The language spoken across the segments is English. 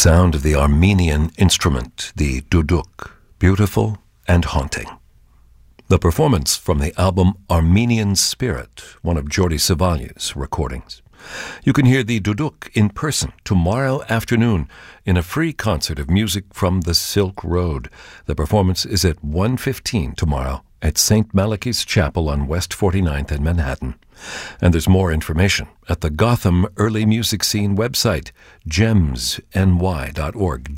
sound of the Armenian instrument, the duduk, beautiful and haunting. The performance from the album Armenian Spirit, one of Jordi Savalli's recordings. You can hear the duduk in person tomorrow afternoon in a free concert of music from the Silk Road. The performance is at 1:15 tomorrow at St. Malachy's Chapel on West 49th in Manhattan. And there's more information at the Gotham Early Music Scene website, gemsny.org,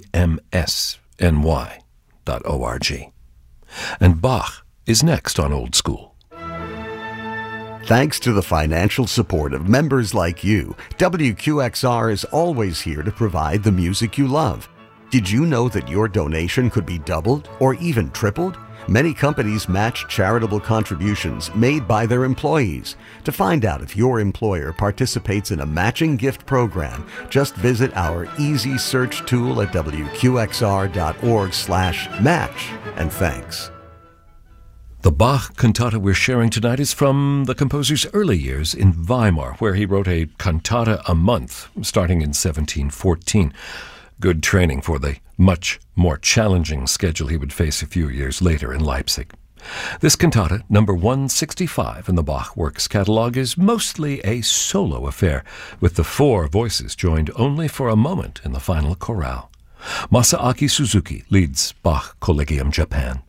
GEMSNY.org. And Bach is next on Old School. Thanks to the financial support of members like you, WQXR is always here to provide the music you love. Did you know that your donation could be doubled or even tripled? Many companies match charitable contributions made by their employees. To find out if your employer participates in a matching gift program, just visit our easy search tool at wqxr.org/match. And thanks. The Bach cantata we're sharing tonight is from the composer's early years in Weimar, where he wrote a cantata a month, starting in 1714. Good training for the much more challenging schedule he would face a few years later in Leipzig. This cantata, number 165 in the Bach Works catalog, is mostly a solo affair, with the four voices joined only for a moment in the final chorale. Masaaki Suzuki leads Bach Collegium Japan.